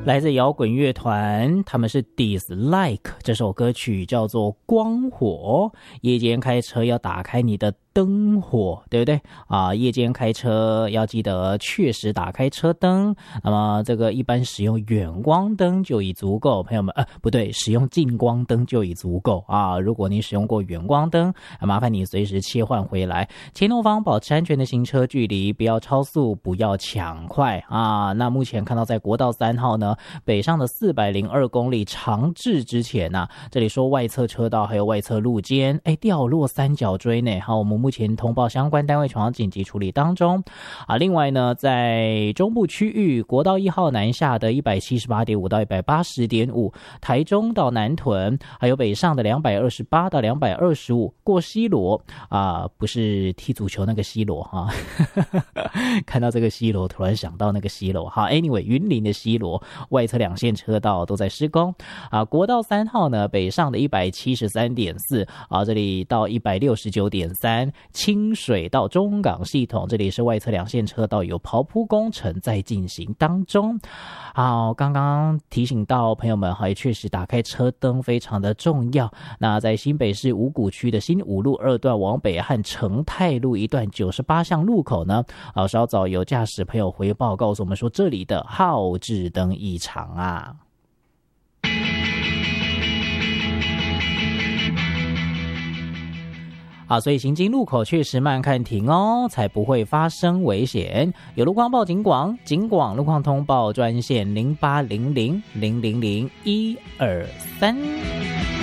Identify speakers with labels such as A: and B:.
A: 来自摇滚乐团，他们是 Dislike， 这首歌曲叫做《光火》。夜间开车要打开你的灯火，对不对啊？夜间开车要记得确实打开车灯。那么这个一般使用远光灯就已足够，朋友们，不对，使用近光灯就已足够啊。如果你使用过远光灯，麻烦你随时切换回来。前后方保持安全的行车距离，不要超速，不要抢快啊。那目前看到在国道3号呢，北上的402公里长至之前啊，这里说外侧车道还有外侧路肩，掉落三角锥呢。好，我们目前通报相关单位床紧急处理当中啊。另外呢，在中部区域国道1号南下的 178.5 到 180.5， 台中到南屯，还有北上的228到225，过西螺啊，不是踢足球那个西螺哈，看到这个西螺突然想到那个西螺哈。Anyway， 云林的西螺外侧2线车道都在施工啊。国道3号呢，北上的 173.4 啊，这里到 169.3， 清水到中港系统，这里是外侧2线车道有刨铺工程在进行当中。好，刚刚提醒到朋友们，也确实打开车灯非常的重要。那在新北市五股区的新五路2段往北和成泰路一段98巷路口呢，稍早有驾驶朋友回报告诉我们说，这里的号志灯异常啊。所以行经路口确实慢看停哦，才不会发生危险。有路况报警广，警广路况通报专线0800000123。